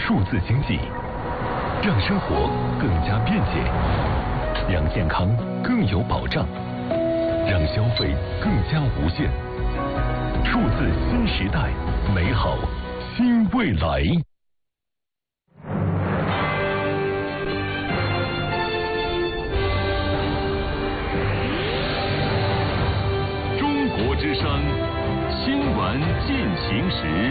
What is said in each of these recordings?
数字经济，让生活更加便捷，让健康更有保障，让消费更加无限。数字新时代，美好新未来。中国之声新闻进行时。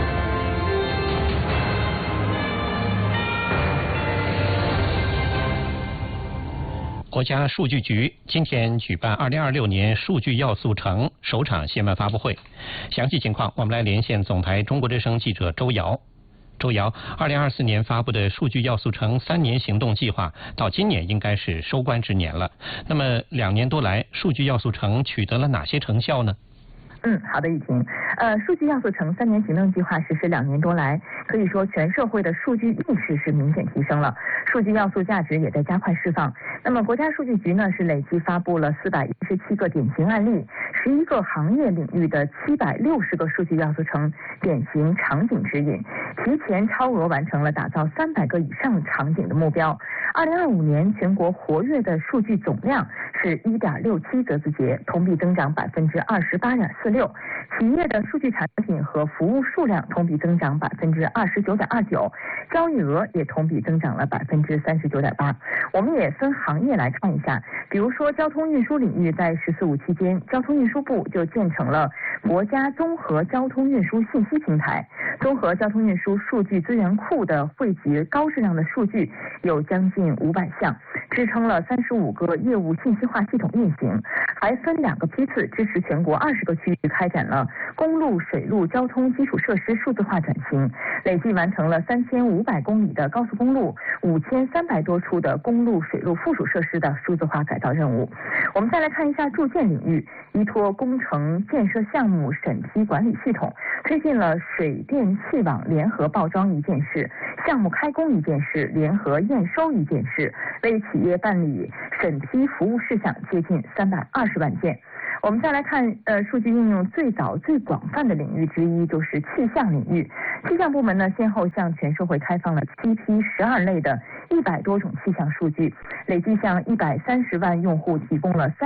国家数据局今天举办2026年数据要素城首场新闻发布会，详细情况我们来连线总台中国之声记者周瑶。周瑶，2024年发布的数据要素城3年行动计划，到今年应该是收官之年了。那么2年多来，数据要素城取得了哪些成效呢？ 好的，雨婷。数据要素城3年行动计划实施2年多来，可以说全社会的数据意识是明显提升了，数据要素价值也在加快释放。那么国家数据局呢是累计发布了417个典型案例，11个行业领域的760个数据要素城典型场景指引，提前超额完成了打造300个以上场景的目标。2025年全国活跃的数据总量是1.67则字节，同比增长28.46%，企业的数据产品和服务数量同比增长29.29%，交易额也同比增长了39.8%。我们也分行业来看一下，比如说交通运输领域，在“十四五”期间，交通运输部就建成了国家综合交通运输信息平台，综合交通运输数据资源库的汇集高质量的数据有将近500项，支撑了35个业务信息化系统运行，还分2个批次支持全国20个区域开展了公路、水路交通基础设施数字化转型，累计完成了3500公里的高速公路、5300多处的公路、水路附属设施的数字化改造任务。我们再来看一下住建领域，依托工程建设项目审批管理系统，推进了水电气网联合报装一件事、项目开工一件事、联合验收一件事，为企业办理审批服务事项接近320万件。我们再来看，数据应用最早最广泛的领域之一就是气象领域。气象部门呢，先后向全社会开放了7批12类的100多种气象数据，累计向130万用户提供了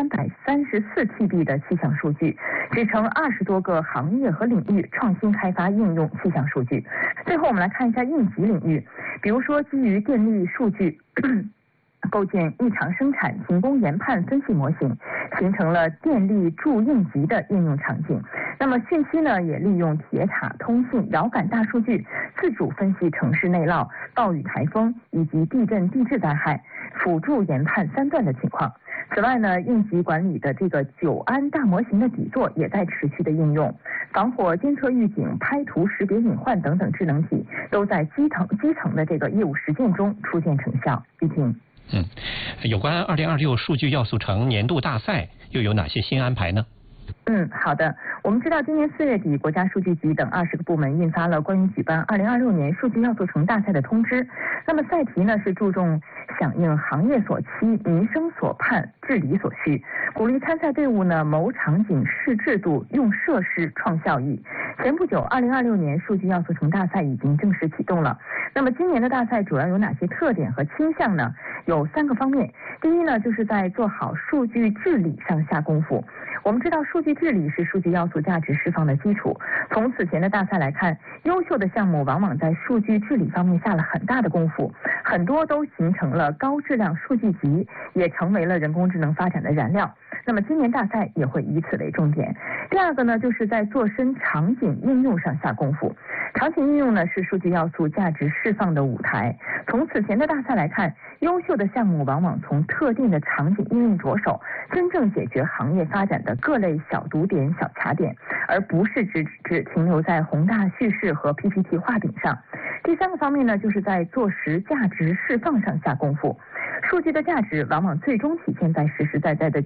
334TB 的气象数据，支撑20多个行业和领域创新开发应用气象数据。最后我们来看一下应急领域，比如说基于电力数据构建异常生产停工研判分析模型，形成了电力助应急的应用场景。那么讯息呢，也利用铁塔、通信、遥感大数据自主分析城市内涝、暴雨、台风以及地震、地质灾害，辅助研判3段的情况。此外呢，应急管理的这个9安大模型的底座也在持续的应用，防火监测预警、拍图识别隐患等等智能体都在基层的这个业务实践中初见成效。毕竟。 有关2026数据要素城年度大赛又有哪些新安排呢？ 好的。我们知道今年4月底，国家数据局等20个部门印发了关于举办2026年数据要素城大赛的通知。那么赛题呢是注重响应行业所期、民生所盼、治理所需，鼓励参赛队伍呢谋场景、试制度、用设施创效益。前不久，2026年数据要素城大赛已经正式启动了。那么今年的大赛主要有哪些特点和倾向呢？有3个方面。第一呢，就是在做好数据治理上下功夫。我们知道数据治理是数据要素价值释放的基础。从此前的大赛来看，优秀的项目往往在数据治理方面下了很大的功夫，很多都形成了高质量数据集，也成为了人工智能发展的燃料。那么今年大赛也会以此为重点。第二个呢，就是在做深场景应用上下功夫。场景应用呢是数据要素价值释放的舞台。从此前的大赛来看，优秀的项目往往从特定的场景应用着手，真正解决行业发展的各类小堵点、小卡点，而不是只停留在宏大叙事和 PPT 画饼上。第3个方面呢，就是在做实价值释放上下功夫。数据的价值往往最终体现在实实在在的经济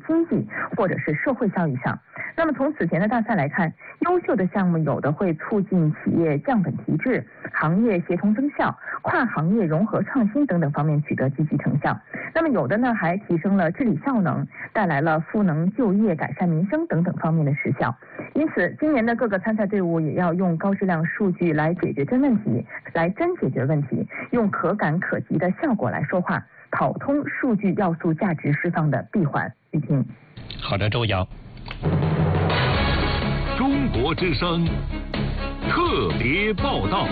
益或者是社会效益上。那么从此前的大赛来看，优秀的项目有的会促进企业降本提质、行业协同增效、跨行业融合创新等等方面取得积极成效。那么有的呢还提升了治理效能，带来了赋能就业、改善民生等等方面的实效。因此，今年的各个参赛队伍也要用高质量数据来解决真问题，来真解决问题，用可感可及的效果来说话，跑通数据要素价值释放的闭环。雨婷。 好的，周瑶。 中国之声特别报道。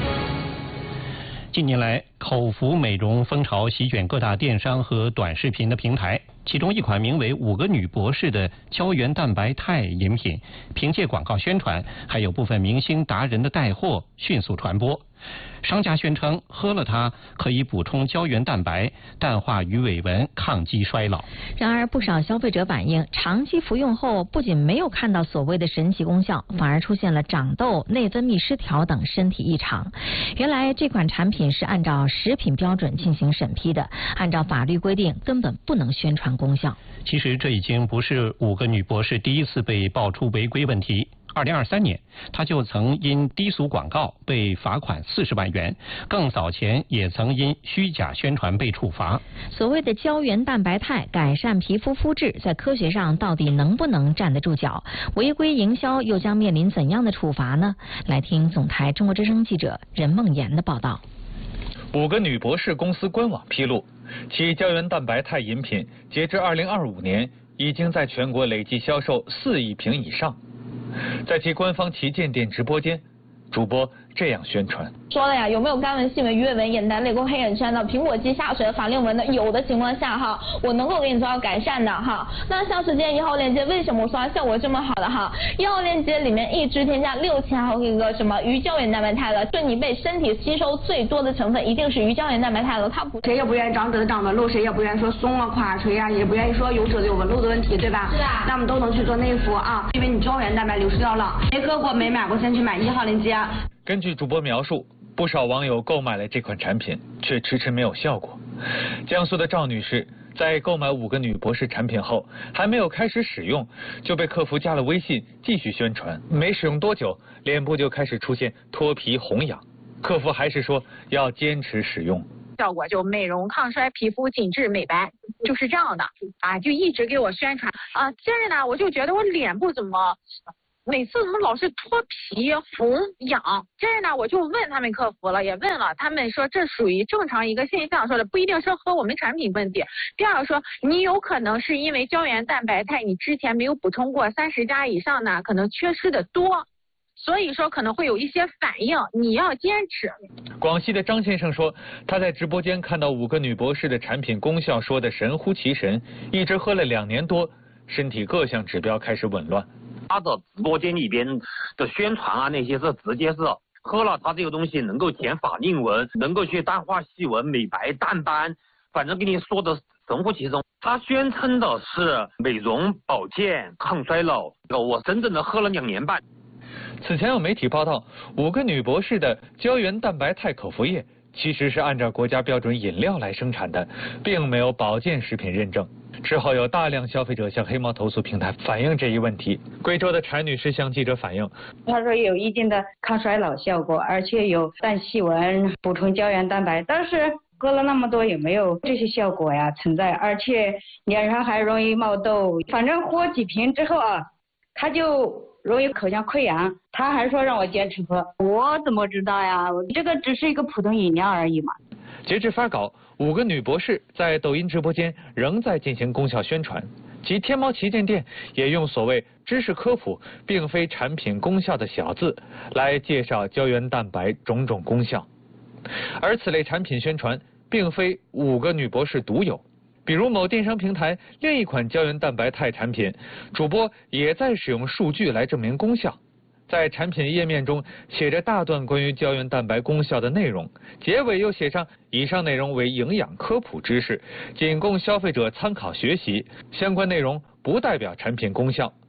近年来，口服美容风潮席卷各大电商和短视频的平台，其中一款名为5个女博士的胶原蛋白肽饮品，凭借广告宣传，还有部分明星达人的带货，迅速传播。商家宣称喝了它可以补充胶原蛋白，淡化鱼尾纹，抗击衰老。 然而，不少消费者反映，长期服用后不仅没有看到所谓的神奇功效，反而出现了长痘、内分泌失调等身体异常。原来这款产品是按照食品标准进行审批的，按照法律规定根本不能宣传功效。 其实这已经不是5个女博士第一次被爆出违规问题。2023年，她就曾因低俗广告被罚款40万元，更早前也曾因虚假宣传被处罚。 所谓的胶原蛋白肽改善皮肤肤质，在科学上到底能不能站得住脚？违规营销又将面临怎样的处罚呢？来听总台中国之声记者任梦妍的报道。 5个女博士公司官网披露，其胶原蛋白肽饮品截至2025年已经在全国累计销售4亿瓶以上。在其官方旗舰店直播间，主播这样宣传： 说了呀，有没有干纹、细纹、鱼尾纹、眼袋、泪沟、黑眼圈的、苹果肌下垂的、法令纹的？有的情况下哈，我能够给你做到改善的哈。那像是这1号链接，为什么我说它效果这么好的哈？1号链接里面一支添加6000毫克一个什么鱼胶原蛋白肽了，对你被身体吸收最多的成分一定是鱼胶原蛋白肽了，它不谁也不愿意长褶长纹路，谁也不愿意说松啊、垮垂啊，也不愿意说有褶子有纹路的问题，对吧？ 是啊。 那我们都能去做内服啊，因为你胶原蛋白流失掉了，没喝过没买过先去买1号链接。 根据主播描述，不少网友购买了这款产品，却迟迟没有效果。江苏的赵女士在购买5个女博士产品后，还没有开始使用，就被客服加了微信继续宣传。没使用多久，脸部就开始出现脱皮红痒，客服还是说要坚持使用。 效果就美容抗衰、皮肤紧致美白，就是这样的啊，就一直给我宣传啊。接着呢，我就觉得我脸部怎么每次怎么老是脱皮红痒？接着呢，我就问他们客服了，也问了，他们说这属于正常一个现象，说的不一定是和我们产品问题。第二个说，你有可能是因为胶原蛋白肽你之前没有补充过，30加以上呢，可能缺失的多。所以说可能会有一些反应，你要坚持。 广西的张先生说，他在直播间看到5个女博士的产品功效说的神乎其神，一直喝了2年多，身体各项指标开始紊乱。 他的直播间里边的宣传啊，那些是直接是喝了他这个东西能够减法令纹，能够去淡化细纹、美白、淡斑，反正跟你说的神乎其神。他宣称的是美容、保健、抗衰老，我真正的喝了2年半。 此前有媒体报道，5个女博士的胶原蛋白肽口服液其实是按照国家标准饮料来生产的，并没有保健食品认证。之后有大量消费者向黑猫投诉平台反映这一问题。贵州的柴女士向记者反映， 她说有一定的抗衰老效果，而且有淡细纹、补充胶原蛋白，但是喝了那么多也没有这些效果呀存在，而且脸上还容易冒痘。反正喝几瓶之后啊，她就容易口腔溃疡，他还说让我坚持喝，我怎么知道呀？这个只是一个普通饮料而已嘛。 截至发稿，5个女博士在抖音直播间仍在进行功效宣传，其天猫旗舰店也用所谓知识科普并非产品功效的小字来介绍胶原蛋白种种功效。而此类产品宣传并非5个女博士独有，比如某电商平台另一款胶原蛋白肽产品，主播也在使用数据来证明功效。在产品页面中写着大段关于胶原蛋白功效的内容，结尾又写上以上内容为营养科普知识，仅供消费者参考学习，相关内容不代表产品功效。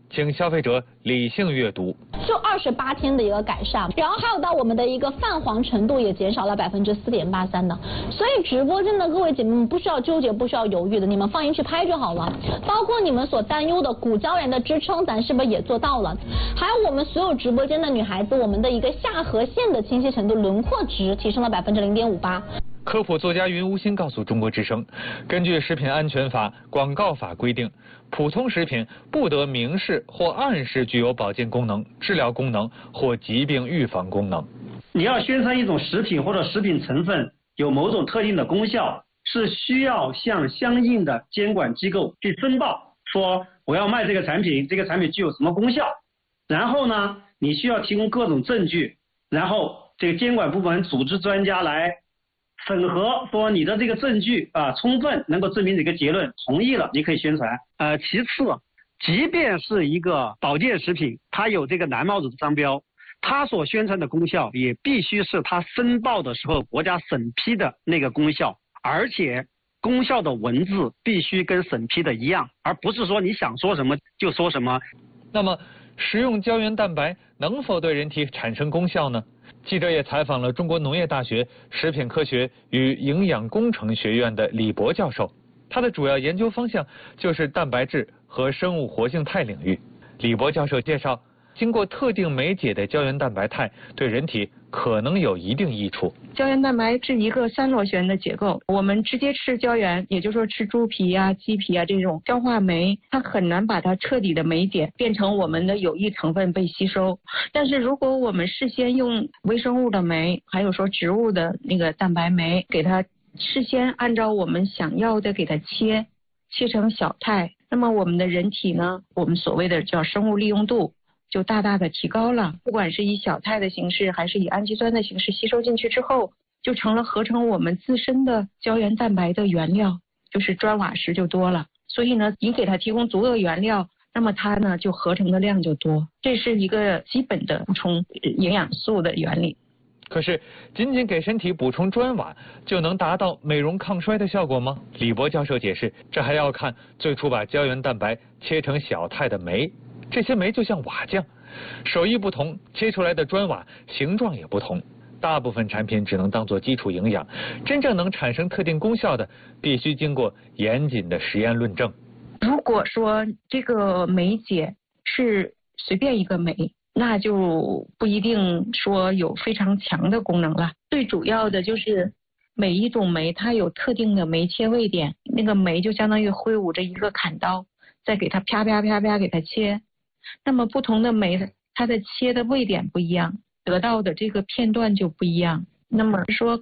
请消费者理性阅读。 就28天的一个改善，然后还有到我们的一个泛黄程度也减少了4.83%的，所以直播间的各位姐妹们不需要纠结，不需要犹豫的，你们放心去拍就好了。包括你们所担忧的骨胶原的支撑，咱是不是也做到了？还有我们所有直播间的女孩子，我们的一个下颌线的清晰程度、轮廓值提升了0.58%。 科普作家云无心告诉中国之声，根据《食品安全法》《广告法》规定，普通食品不得明示或暗示具有保健功能、治疗功能或疾病预防功能。 你要宣传一种食品或者食品成分有某种特定的功效，是需要向相应的监管机构去申报，说我要卖这个产品，这个产品具有什么功效，然后呢，你需要提供各种证据，然后这个监管部门组织专家来审核，说你的这个证据充分能够证明这个结论，同意了你可以宣传。其次，即便是一个保健食品，它有这个蓝帽子的商标，它所宣传的功效也必须是它申报的时候国家审批的那个功效，而且功效的文字必须跟审批的一样，而不是说你想说什么就说什么。 那么，食用胶原蛋白能否对人体产生功效呢？记者也采访了中国农业大学食品科学与营养工程学院的李博教授，他的主要研究方向就是蛋白质和生物活性肽领域。李博教授介绍，经过特定酶解的胶原蛋白肽对人体可能有一定益处。 胶原蛋白是一个3螺旋的结构，我们直接吃胶原，也就是说吃猪皮啊、鸡皮啊这种消化酶，它很难把它彻底的酶解变成我们的有益成分被吸收。但是如果我们事先用微生物的酶，还有说植物的那个蛋白酶，给它事先按照我们想要的给它切成小肽，那么我们的人体呢，我们所谓的叫生物利用度就大大的提高了，不管是以小肽的形式还是以氨基酸的形式吸收进去之后，就成了合成我们自身的胶原蛋白的原料，就是砖瓦石就多了。所以呢，你给它提供足够原料，那么它呢就合成的量就多，这是一个基本的补充营养素的原理。 可是，仅仅给身体补充砖瓦就能达到美容抗衰的效果吗？李博教授解释，这还要看最初把胶原蛋白切成小肽的酶。这些酶就像瓦匠，手艺不同，切出来的砖瓦形状也不同。大部分产品只能当做基础营养，真正能产生特定功效的，必须经过严谨的实验论证。 如果说这个酶解是随便一个酶，那就不一定说有非常强的功能了。最主要的就是每一种酶它有特定的酶切位点，那个酶就相当于挥舞着一个砍刀，再给它啪啪啪啪给它切。那么不同的酶它的切的位点不一样，得到的这个片段就不一样。那么说